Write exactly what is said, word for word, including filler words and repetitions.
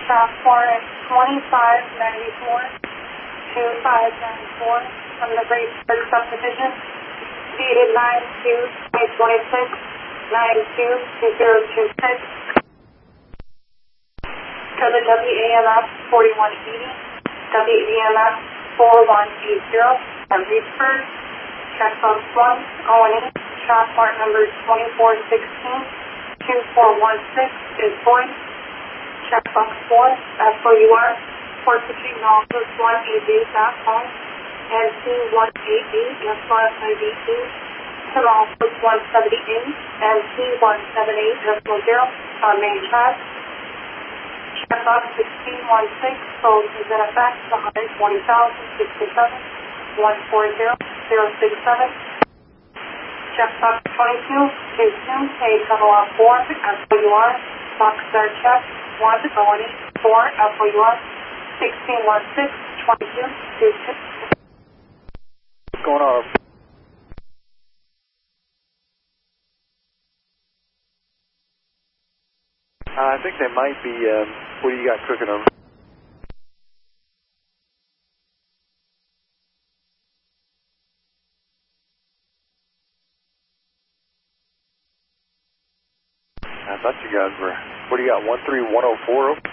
Transport twenty-five ninety-four, twenty-five ninety-four from the Braesburg subdivision, dated nine two twenty twenty-six, nine two two zero two six. To the W A M F forty-one eighty, W A M F forty-one eighty from Braesburg. Checkbox one, O and E, transport number twenty-four sixteen, two four one six is void. Checkbox four, S O U R, Port Between Office one eighty-eight dot com, and C one eighty-eight, that's one eighty-eight, to Office one seventy-eight, and C one seventy-eight, that's zero, on main track. Checkbox sixteen one six, code is in effect, one hundred forty thousand sixty-seven, one four zero zero six seven. Checkbox twenty-two twenty-two, page double R four, S O U R, box third check, one, O and E, four, S O U R, sixteen one six, twenty-two, two-two. What's going on? Uh, I think they might be, um, what do you got cooking over? I thought you guys were, what do you got, one three one oh four?